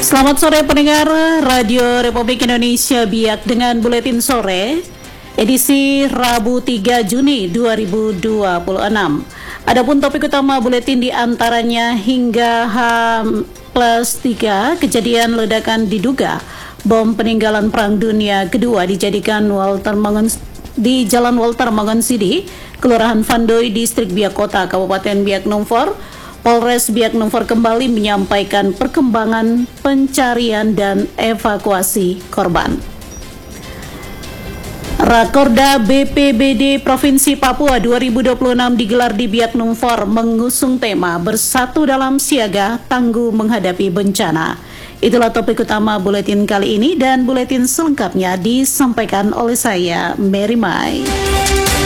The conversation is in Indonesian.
Selamat sore pendengar Radio Republik Indonesia Biak dengan Buletin Sore edisi Rabu 3 Juni 2026. Adapun topik utama buletin diantaranya hingga H+3 kejadian ledakan diduga bom peninggalan Perang Dunia Kedua dijadikan di Jalan Walter Mangonsidi, Kelurahan Vandoy, Distrik Biak Kota, Kabupaten Biak Numfor. Polres Biak Numfor kembali menyampaikan perkembangan pencarian dan evakuasi korban. Rakorda BPBD Provinsi Papua 2026 digelar di Biak Numfor mengusung tema Bersatu dalam Siaga, Tangguh menghadapi bencana. Itulah topik utama buletin kali ini dan buletin selengkapnya disampaikan oleh saya, Mary Mai.